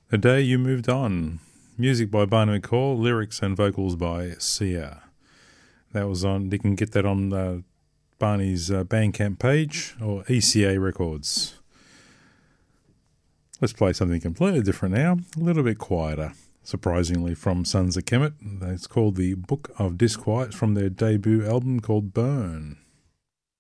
The Day You Moved On. Music by Barney McCall, lyrics and vocals by Sia. That was on, you can get that on Barney's Bandcamp page or ECA Records. Let's play something completely different now, a little bit quieter, surprisingly, from Sons of Kemet. It's called The Book of Disquiet from their debut album called Burn.